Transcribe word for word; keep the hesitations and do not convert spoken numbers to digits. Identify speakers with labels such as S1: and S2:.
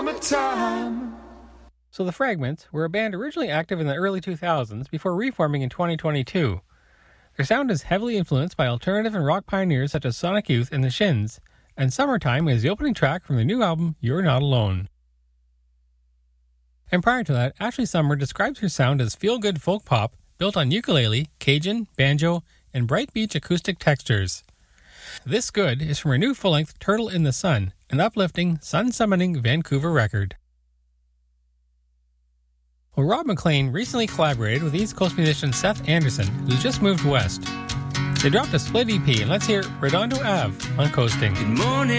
S1: So the Fragments were a band originally active in the early two thousands before reforming in twenty twenty-two. Their sound is heavily influenced by alternative and rock pioneers such as Sonic Youth and the Shins, and Summertime is the opening track from the new album You're Not Alone. And prior to that, Ashley Summer describes her sound as feel-good folk pop built on ukulele, Cajun, banjo, and bright beach acoustic textures. This Good is from her new full-length Turtle in the Sun, an uplifting, sun-summoning Vancouver record. Well, Rob McLean recently collaborated with East Coast musician Seth Anderson, who's just moved west. They dropped a split E P, and let's hear Redondo Ave on Coasting.
S2: Good morning.